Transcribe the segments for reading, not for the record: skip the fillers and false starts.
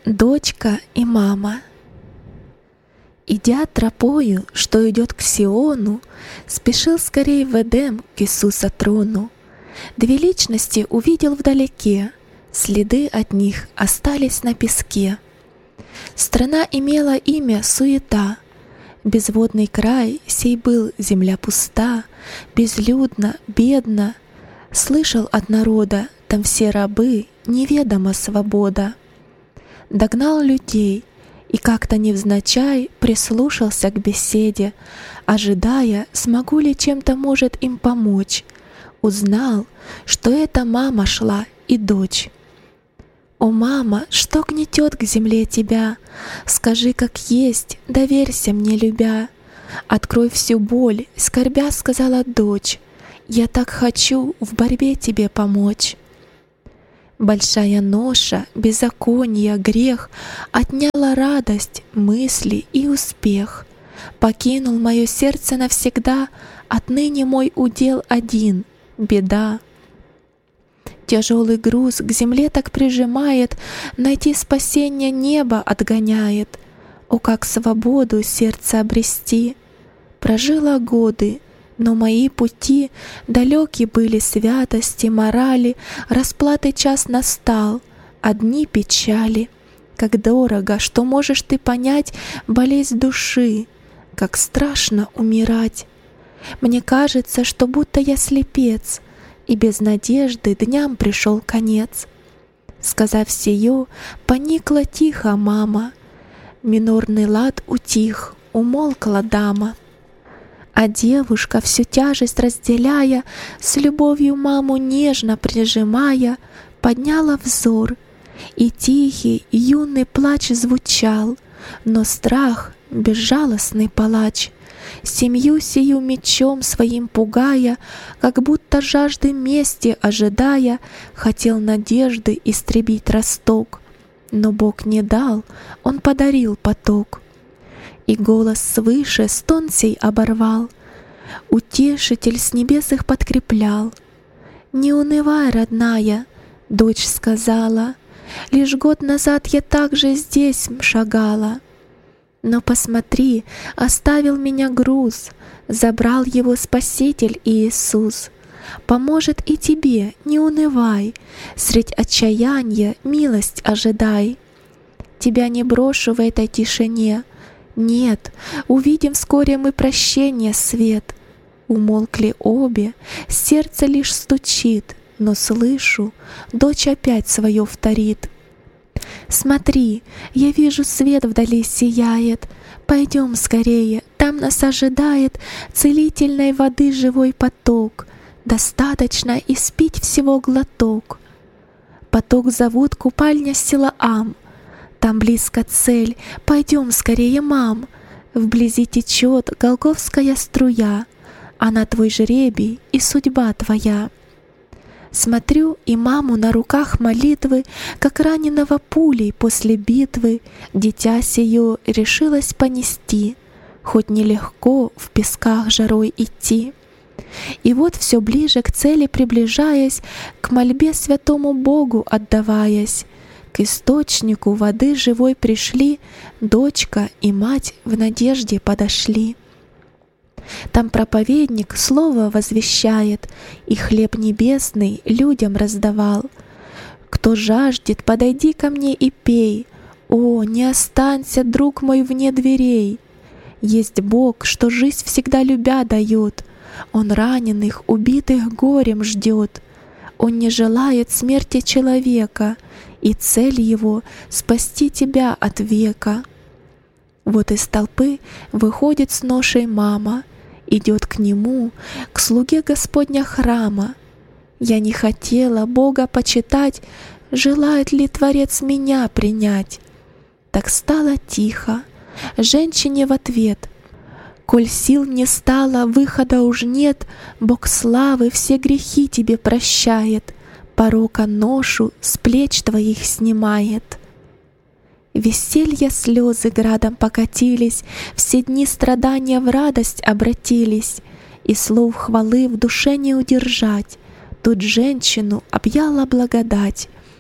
Дочка и мама. Идя тропою, что идет к Сиону, спешил скорей в Эдем к Иисуса трону. Две личности увидел вдалеке, следы от них остались на песке. Страна имела имя Суета, безводный край сей был, земля пуста, безлюдно, бедно. Слышал от народа, там все рабы, неведома свобода. Догнал людей и как-то невзначай прислушался к беседе, ожидая, смогу ли чем-то может им помочь. Узнал, что это мама шла и дочь. «О, мама, что гнетет к земле тебя? Скажи, как есть, доверься мне, любя. Открой всю боль», — скорбя сказала дочь, «я так хочу в борьбе тебе помочь». Большая ноша, беззаконие, грех отняла радость, мысли и успех. Покинул мое сердце навсегда, отныне мой удел один — беда. Тяжелый груз к земле так прижимает, найти спасение небо отгоняет. О, как свободу сердце обрести! Прожила годы, но мои пути далеки были святости, морали, расплаты час настал, одни печали. Как дорого, что можешь ты понять болезнь души, как страшно умирать. Мне кажется, что будто я слепец, и без надежды дням пришел конец. Сказав сие, поникла тихо мама, минорный лад утих, умолкла дама. А девушка, всю тяжесть разделяя, с любовью маму нежно прижимая, подняла взор, и тихий юный плач звучал, но страх — безжалостный палач. Семью сию мечом своим пугая, как будто жажды мести ожидая, хотел надежды истребить росток. Но Бог не дал, Он подарил поток. И голос свыше стон сей оборвал, Утешитель с небес их подкреплял. «Не унывай, родная», — дочь сказала, «лишь год назад я также здесь шагала. Но посмотри, оставил меня груз, забрал его Спаситель Иисус. Поможет и тебе, не унывай, средь отчаяния милость ожидай. Тебя не брошу в этой тишине, нет, увидим вскоре мы прощение, свет». Умолкли обе, сердце лишь стучит, но слышу, дочь опять свое вторит. «Смотри, я вижу, свет вдали сияет, пойдем скорее, там нас ожидает целительной воды живой поток, достаточно испить всего глоток». Поток зовут купальня Силаам, там близко цель, пойдем скорее, мам. Вблизи течет голгофская струя, она твой жребий и судьба твоя. Смотрю, и маму на руках молитвы, как раненого пулей после битвы, дитя сие решилась понести, хоть нелегко в песках жарой идти. И вот все ближе к цели приближаясь, к мольбе святому Богу отдаваясь, к источнику воды живой пришли, дочка и мать в надежде подошли. Там проповедник слово возвещает, и хлеб небесный людям раздавал. «Кто жаждет, подойди ко мне и пей, о, не останься, друг мой, вне дверей. Есть Бог, что жизнь всегда любя дает, Он раненых, убитых горем ждет. Он не желает смерти человека, и цель Его — спасти тебя от века». Вот из толпы выходит с ношей мама, идет к нему, к слуге Господня храма. «Я не хотела Бога почитать, желает ли Творец меня принять?» Так стало тихо, женщине в ответ: «Коль сил не стало, выхода уж нет, Бог славы все грехи тебе прощает, порока ношу с плеч твоих снимает». Веселья слезы градом покатились, все дни страдания в радость обратились, и слов хвалы в душе не удержать. Тут женщину объяла благодать.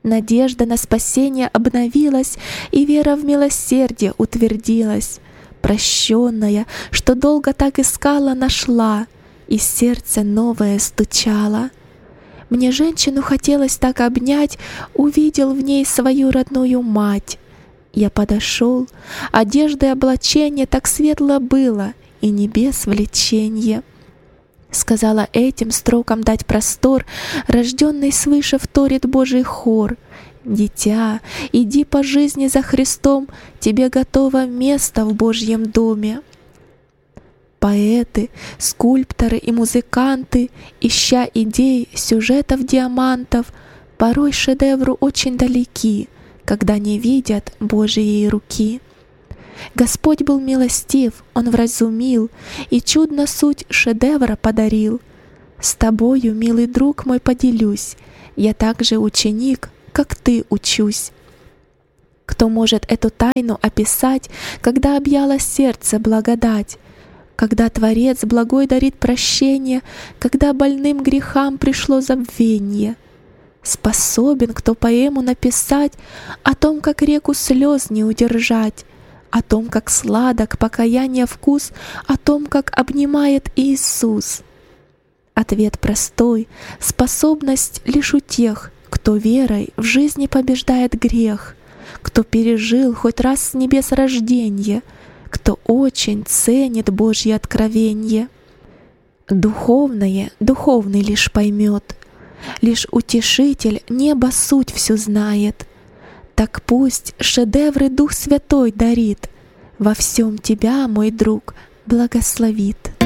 Надежда на спасение обновилась, и вера в милосердие утвердилась. Прощенная, что долго так искала, нашла, и сердце новое стучало. Мне женщину хотелось так обнять, увидел в ней свою родную мать. Я подошел, одежды и облачение так светло было, и небес влеченье. Сказала этим строкам дать простор, рожденный свыше вторит Божий хор. Дитя, иди по жизни за Христом, тебе готово место в Божьем доме. Поэты, скульпторы и музыканты, ища идей, сюжетов, диамантов, порой шедевру очень далеки, когда не видят Божьей руки. Господь был милостив, Он вразумил, и чудно суть шедевра подарил. С тобою, милый друг мой, поделюсь, я также ученик, как ты учусь. Кто может эту тайну описать, когда объяло сердце благодать, когда Творец благой дарит прощение, когда больным грехам пришло забвенье? Способен кто поэму написать о том, как реку слез не удержать, о том, как сладок покаяния вкус, о том, как обнимает Иисус? Ответ простой: способность лишь у тех, кто верой в жизни побеждает грех, кто пережил хоть раз с небес рожденье, кто очень ценит Божье откровенье. Духовное духовный лишь поймет, лишь Утешитель неба суть всю знает. Так пусть шедевры Дух Святой дарит, во всем тебя, мой друг, благословит.